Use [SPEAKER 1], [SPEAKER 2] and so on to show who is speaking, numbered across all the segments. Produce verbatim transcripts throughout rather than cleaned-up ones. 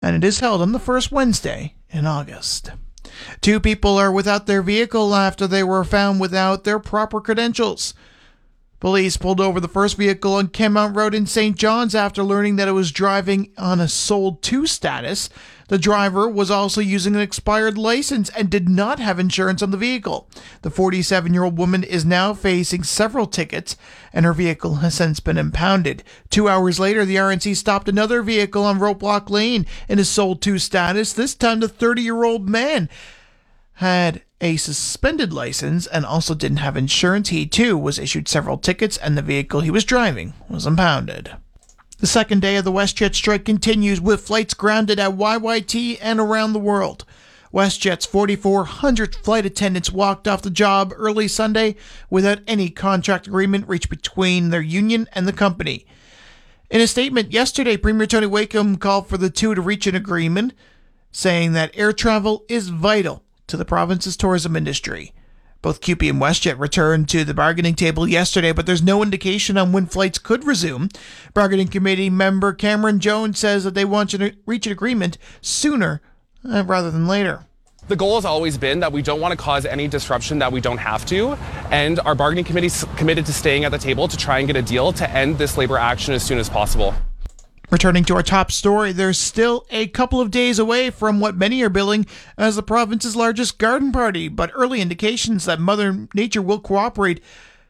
[SPEAKER 1] and it is held on the first Wednesday in August. Two people are without their vehicle after they were found without their proper credentials. Police pulled over the first vehicle on Kenmount Road in Saint John's after learning that it was driving on a sold to status. The driver was also using an expired license and did not have insurance on the vehicle. The forty-seven-year-old woman is now facing several tickets, and her vehicle has since been impounded. Two hours later, the R N C stopped another vehicle on Roadblock Lane in a sold to status. This time, the thirty-year-old man had a suspended license and also didn't have insurance. He, too, was issued several tickets, and the vehicle he was driving was impounded. The second day of the WestJet strike continues with flights grounded at Y Y T and around the world. WestJet's forty-four hundred flight attendants walked off the job early Sunday without any contract agreement reached between their union and the company. In a statement yesterday, Premier Tony Wakeham called for the two to reach an agreement, saying that air travel is vital to the province's tourism industry. Both C U P E and WestJet returned to the bargaining table yesterday, but there's no indication on when flights could resume. Bargaining committee member Cameron Jones says that they want to reach an agreement sooner uh, rather than later.
[SPEAKER 2] The goal has always been that we don't want to cause any disruption that we don't have to, and our bargaining committee is committed to staying at the table to try and get a deal to end this labor action as soon as possible.
[SPEAKER 1] Returning to our top story, there's still a couple of days away from what many are billing as the province's largest garden party, but early indications that Mother Nature will cooperate,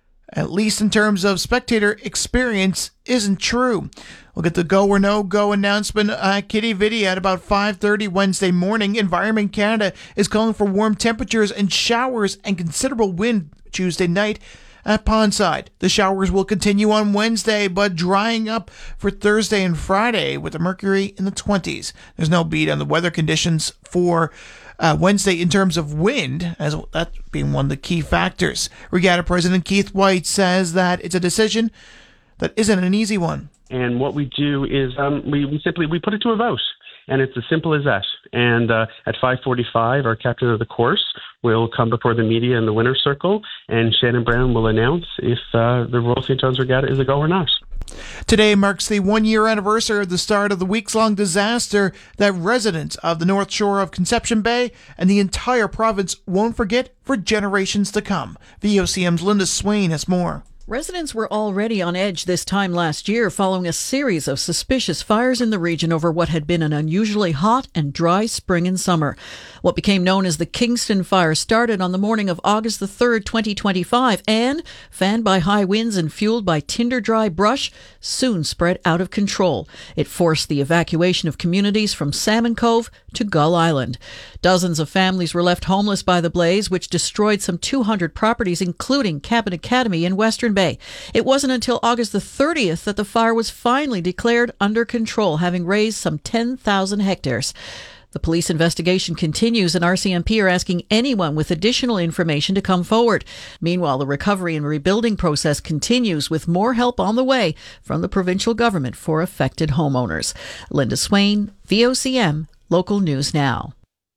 [SPEAKER 1] at least in terms of spectator experience, isn't true. We'll get the go or no-go announcement at Kitty Vitty at about five thirty Wednesday morning. Environment Canada is calling for warm temperatures and showers and considerable wind Tuesday night at Pondside. The showers will continue on Wednesday, but drying up for Thursday and Friday with the mercury in the twenties. There's no beat on the weather conditions for uh, Wednesday in terms of wind, as that being one of the key factors. Regatta President Keith White says that it's a decision that isn't an easy one.
[SPEAKER 3] And what we do is um, we, we simply we put it to a vote, and it's as simple as that. And uh, at five forty-five, our captain of the course will come before the media in the winner's circle, and Shannon Brown will announce if uh, the Royal Saint John's Regatta is a go or not.
[SPEAKER 1] Today marks the one-year anniversary of the start of the weeks-long disaster that residents of the North Shore of Conception Bay and the entire province won't forget for generations to come. V O C M's Linda Swain has more.
[SPEAKER 4] Residents were already on edge this time last year following a series of suspicious fires in the region over what had been an unusually hot and dry spring and summer. What became known as the Kingston Fire started on the morning of August the third, twenty twenty-five, and, fanned by high winds and fueled by tinder-dry brush, soon spread out of control. It forced the evacuation of communities from Salmon Cove to Gull Island. Dozens of families were left homeless by the blaze, which destroyed some two hundred properties, including Cabin Academy in Western Bay. It wasn't until August the thirtieth that the fire was finally declared under control, having razed some ten thousand hectares. The police investigation continues, and R C M P are asking anyone with additional information to come forward. Meanwhile, the recovery and rebuilding process continues, with more help on the way from the provincial government for affected homeowners. Linda Swain, V O C M, Local News Now.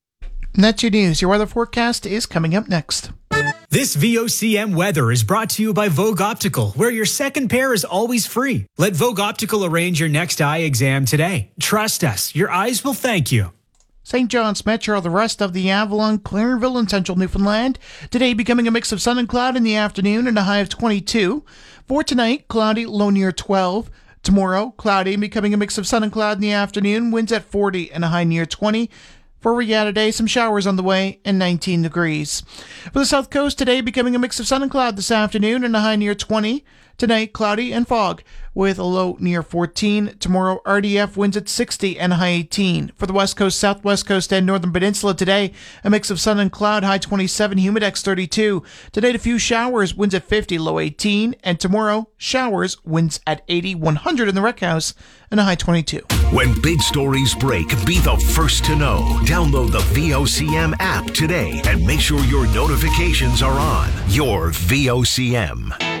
[SPEAKER 1] And that's your news. Your weather forecast is coming up next.
[SPEAKER 5] This V O C M weather is brought to you by Vogue Optical, where your second pair is always free. Let Vogue Optical arrange your next eye exam today. Trust us, your eyes will thank you.
[SPEAKER 1] Saint John's Metro, the rest of the Avalon, Clarenville, and central Newfoundland. Today becoming a mix of sun and cloud in the afternoon and a high of twenty-two. For tonight, cloudy, low near twelve. Tomorrow, cloudy, becoming a mix of sun and cloud in the afternoon, winds at forty and a high near twenty. For Regatta Day, some showers on the way and nineteen degrees. For the South Coast, today becoming a mix of sun and cloud this afternoon and a high near twenty. Tonight, cloudy and fog with a low near fourteen. Tomorrow, R D F winds at sixty and a high eighteen. For the West Coast, Southwest Coast, and Northern Peninsula today, a mix of sun and cloud, high twenty-seven, humidex thirty-two. Tonight, a few showers, winds at fifty, low eighteen. And tomorrow, showers, winds at eighty, one hundred in the Rec House, and a high twenty-two.
[SPEAKER 6] When big stories break, be the first to know. Download the V O C M app today and make sure your notifications are on. Your V O C M.